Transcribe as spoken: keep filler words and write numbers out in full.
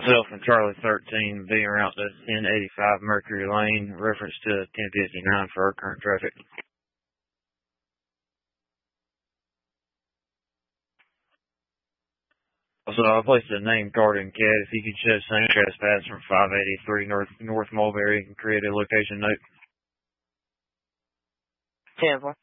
Myself and Charlie thirteen being route to ten eighty-five Mercury Lane, reference to ten fifty-nine for our current traffic. Also, I placed a name card in C A D. If you could show same trespass from five eighty-three North North Mulberry and create a location note. ten four.